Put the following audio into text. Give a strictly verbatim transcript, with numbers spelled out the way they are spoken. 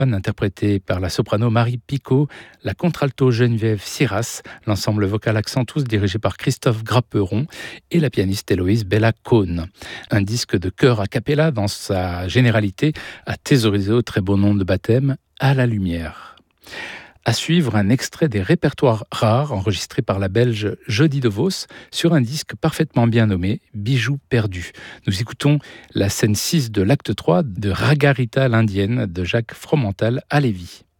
interprété par la soprano Marie Picot, la contralto Geneviève Siras, l'ensemble vocal Accentus dirigé par Christophe Grapperon et la pianiste Héloïse Bella-Cône. Un disque de chœur a cappella dans sa généralité a thésaurisé au très beau nom de baptême À la lumière. À suivre, un extrait des répertoires rares enregistrés par la Belge Jody De Vos sur un disque parfaitement bien nommé Bijoux perdus. Nous écoutons la scène six de l'acte trois de Ragarita l'Indienne de Jacques Fromental à Lévis.